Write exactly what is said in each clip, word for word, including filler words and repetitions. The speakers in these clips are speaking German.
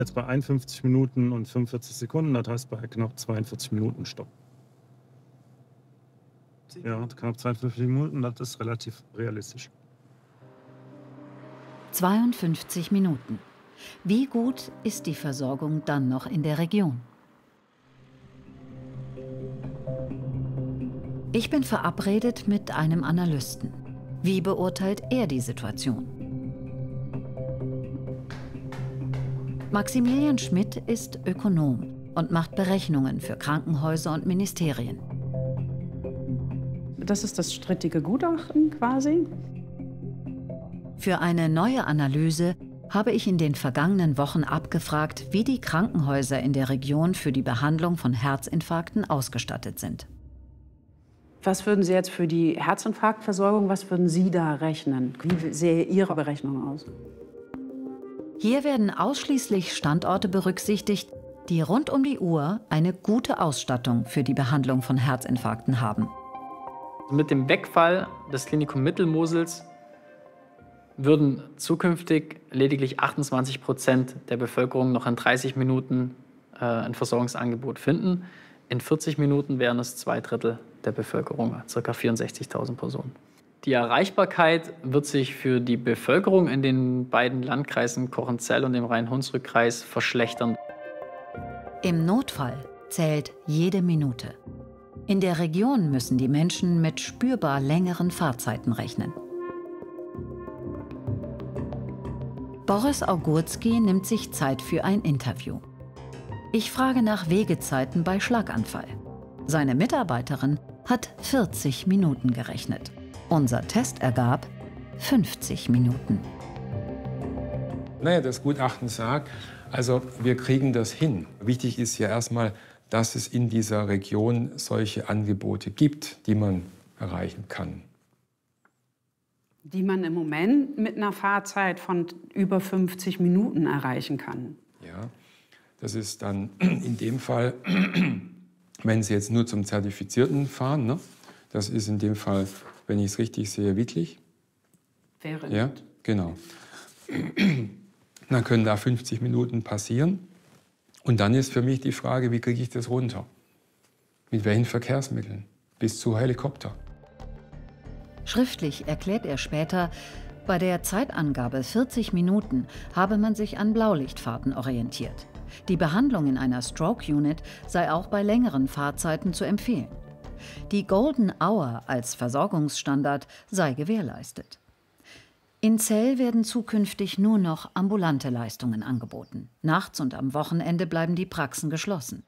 Jetzt bei einundfünfzig Minuten und fünfundvierzig Sekunden, das heißt bei knapp zweiundvierzig Minuten Stopp. Ja, knapp zweiundfünfzig Minuten, das ist relativ realistisch. zweiundfünfzig Minuten. Wie gut ist die Versorgung dann noch in der Region? Ich bin verabredet mit einem Analysten. Wie beurteilt er die Situation? Maximilian Schmidt ist Ökonom und macht Berechnungen für Krankenhäuser und Ministerien. Das ist das strittige Gutachten quasi. Für eine neue Analyse habe ich in den vergangenen Wochen abgefragt, wie die Krankenhäuser in der Region für die Behandlung von Herzinfarkten ausgestattet sind. Was würden Sie jetzt für die Herzinfarktversorgung, was würden Sie da rechnen? Wie sähe Ihre Berechnung aus? Hier werden ausschließlich Standorte berücksichtigt, die rund um die Uhr eine gute Ausstattung für die Behandlung von Herzinfarkten haben. Mit dem Wegfall des Klinikum Mittelmosels würden zukünftig lediglich achtundzwanzig Prozent der Bevölkerung noch in dreißig Minuten äh, ein Versorgungsangebot finden. In vierzig Minuten wären es zwei Drittel der Bevölkerung, ca. vierundsechzigtausend Personen. Die Erreichbarkeit wird sich für die Bevölkerung in den beiden Landkreisen Kochenzell und dem Rhein-Hunsrück-Kreis verschlechtern. Im Notfall zählt jede Minute. In der Region müssen die Menschen mit spürbar längeren Fahrzeiten rechnen. Boris Augurski nimmt sich Zeit für ein Interview. Ich frage nach Wegezeiten bei Schlaganfall. Seine Mitarbeiterin hat vierzig Minuten gerechnet. Unser Test ergab fünfzig Minuten. Naja, das Gutachten sagt, also wir kriegen das hin. Wichtig ist ja erstmal, dass es in dieser Region solche Angebote gibt, die man erreichen kann. Die man im Moment mit einer Fahrzeit von über fünfzig Minuten erreichen kann. Ja, das ist dann in dem Fall, wenn Sie jetzt nur zum Zertifizierten fahren, ne? Das ist in dem Fall, wenn ich es richtig sehe, Wittlich. Wäre ja, nicht. Genau. Dann können da fünfzig Minuten passieren. Und dann ist für mich die Frage, wie kriege ich das runter? Mit welchen Verkehrsmitteln? Bis zu Helikopter. Schriftlich erklärt er später, bei der Zeitangabe vierzig Minuten habe man sich an Blaulichtfahrten orientiert. Die Behandlung in einer Stroke Unit sei auch bei längeren Fahrzeiten zu empfehlen. Die Golden Hour als Versorgungsstandard sei gewährleistet. In Zell werden zukünftig nur noch ambulante Leistungen angeboten. Nachts und am Wochenende bleiben die Praxen geschlossen.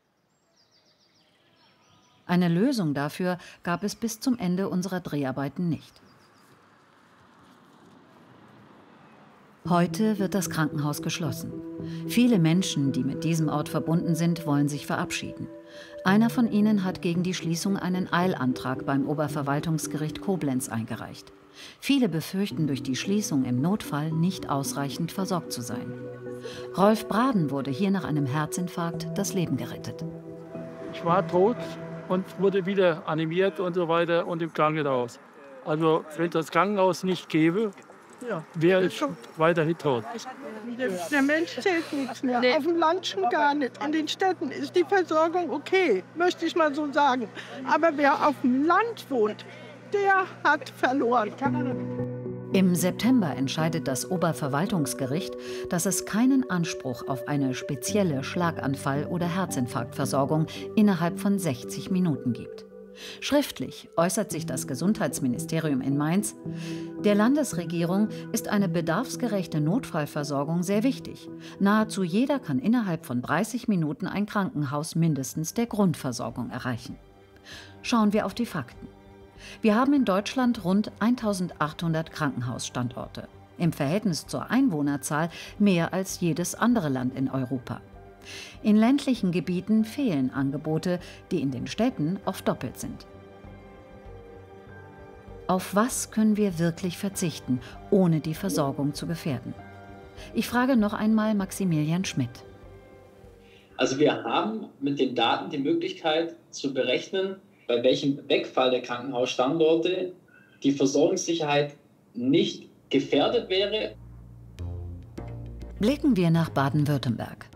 Eine Lösung dafür gab es bis zum Ende unserer Dreharbeiten nicht. Heute wird das Krankenhaus geschlossen. Viele Menschen, die mit diesem Ort verbunden sind, wollen sich verabschieden. Einer von ihnen hat gegen die Schließung einen Eilantrag beim Oberverwaltungsgericht Koblenz eingereicht. Viele befürchten, durch die Schließung im Notfall nicht ausreichend versorgt zu sein. Rolf Braden wurde hier nach einem Herzinfarkt das Leben gerettet. Ich war tot und wurde wieder animiert und so weiter und im Krankenhaus. Also wenn das Krankenhaus nicht gäbe, ja, wäre ich weiterhin tot. Der, der Mensch zählt nichts mehr. Nee. Auf dem Land schon gar nicht. In den Städten ist die Versorgung okay, möchte ich mal so sagen. Aber wer auf dem Land wohnt, der hat verloren. Im September entscheidet das Oberverwaltungsgericht, dass es keinen Anspruch auf eine spezielle Schlaganfall- oder Herzinfarktversorgung innerhalb von sechzig Minuten gibt. Schriftlich äußert sich das Gesundheitsministerium in Mainz: Der Landesregierung ist eine bedarfsgerechte Notfallversorgung sehr wichtig. Nahezu jeder kann innerhalb von dreißig Minuten ein Krankenhaus mindestens der Grundversorgung erreichen. Schauen wir auf die Fakten. Wir haben in Deutschland rund eintausendachthundert Krankenhausstandorte. Im Verhältnis zur Einwohnerzahl mehr als jedes andere Land in Europa. In ländlichen Gebieten fehlen Angebote, die in den Städten oft doppelt sind. Auf was können wir wirklich verzichten, ohne die Versorgung zu gefährden? Ich frage noch einmal Maximilian Schmidt. Also wir haben mit den Daten die Möglichkeit zu berechnen, bei welchem Wegfall der Krankenhausstandorte die Versorgungssicherheit nicht gefährdet wäre. Blicken wir nach Baden-Württemberg.